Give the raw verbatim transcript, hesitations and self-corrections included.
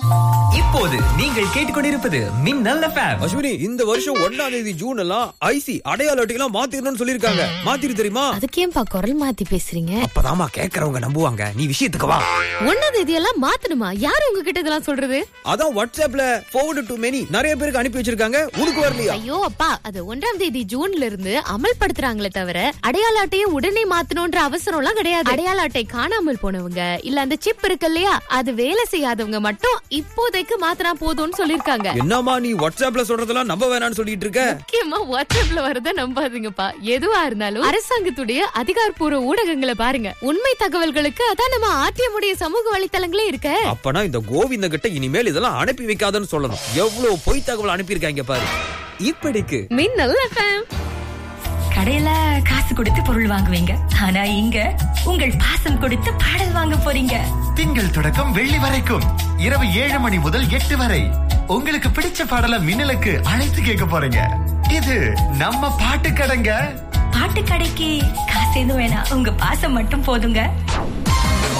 இப்போது நீங்கள் கேட்டுக்கொண்டிருப்பது மின்னல் எஃப்எம். அஸ்வினி, இந்த வருஷம் ஒன்னாம் தேதி ஜூன் எல்லாம் ஐசி அடையாள அட்டையெல்லாம் மாத்திரணும்னு சொல்லிருக்காங்க. மாத்திரு தெரியுமா? அதுக்கேன்பா குரல் மாத்தி பேசுறீங்க? அப்பதாமா கேக்குறவங்க நம்புவாங்க. நீ விஷயத்துக்கு வா. ஒன்னாம் தேதி எல்லாம் மாத்தணுமா? யாரு உங்ககிட்ட இதெல்லாம் சொல்றது? அதான் வாட்ஸ்அப்ல forward to many நிறைய பேருக்கு அனுப்பி வச்சிருக்காங்க. உனக்கு வரலையா? ஐயோ அப்பா, அது ஒன்றாம் தேதி ஜூன்ல இருந்து அமல்படுத்துறாங்களே தவிர அடையாள அட்டையை உடனே மாத்தணும்ன்ற அவசரம் எல்லாம் கிடையாது. அடையாள அட்டை காணாமல் போனவங்க இல்ல அந்த சிப் இருக்கு இல்லையா, அது வேலை செய்யாதவங்க மட்டும் இப்போதைக்கு மாத்தினா போதும்னு சொல்லிருக்காங்க. என்னமா நீ வாட்ஸ்அப்ல சொல்றதெல்லாம் நம்ப வேணாம்னு சொல்லிட்டு இருக்க? முக்கியமா வாட்ஸ்அப்ல வரத நம்பாதீங்கப்பா. எதுவா இருந்தாலும் அரசாங்கத்துடைய அதிகாரப்பூர்வ ஊடகங்களை பாருங்க. உண்மை தகவல்களுக்கு அதான் நம்ம ஆர்டிஎம்முடைய சமூக வலைத்தளங்களே இருக்க. அப்பனா இந்த கோவிந்த கிட்ட இனிமேல் இதெல்லாம் அனுப்பி வைக்காதன்னு சொல்லணும். எவ்வளவு பொய் தகவல் அனுப்பியிருக்காங்க பாரு. இப்படிக்கு மின்னல் எஃப்எம். கடையில காசு கொடுத்து பொருள் வாங்குவீங்க, ஆனா இங்க உங்கள் பாசம் கொடுத்து பாடல் வாங்க போறீங்க. திங்கள் தொடக்கம் வெள்ளி வரைக்கும் இரவு ஏழு மணி முதல் எட்டு வரை உங்களுக்கு பிடிச்ச பாடல மின்னலுக்கு அழைத்து கேட்க போறீங்க. இது நம்ம பாட்டு கடைங்க. பாட்டு கடைக்கு காசு எதுவும் வேணாம், உங்க பாசம் மட்டும் போதுங்க.